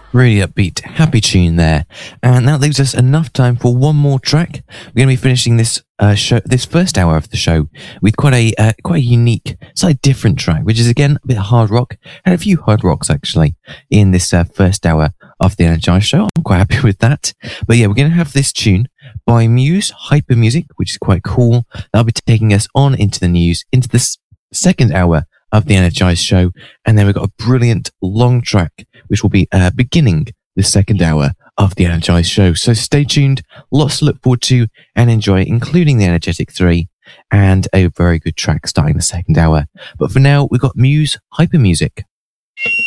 Really upbeat, happy tune there. And that leaves us enough time for one more track. We're going to be finishing this show, this first hour of the show, with quite a unique, slightly different track, which is again a bit hard rock, and a few hard rocks actually in this first hour of the Energize show. I'm quite happy with that. But yeah, we're going to have this tune by Muse, Hyper Music, which is quite cool. That'll be taking us on into the news, into this second hour of the Energize show. And then we've got a brilliant long track, which will be beginning the second hour of the Energize show. So stay tuned, lots to look forward to and enjoy, including the Energetic 3 and a very good track starting the second hour. But for now, we've got Muse Hyper Music.